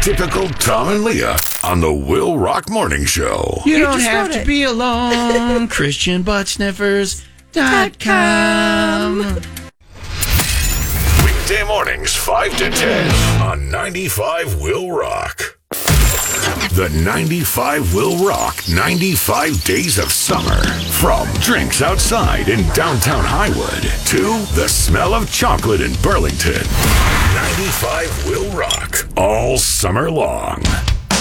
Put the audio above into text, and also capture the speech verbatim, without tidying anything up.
Typical Tom and Leah on the Will Rock Morning Show. You, You don't just have wrote to it. be alone. Christian Butt Sniffers dot com. Weekday mornings, five to ten on ninety-five Will Rock. The ninety-five Will Rock ninety-five Days of Summer. From drinks outside in downtown Highwood to the smell of chocolate in Burlington. ninety-five Will Rock all summer long.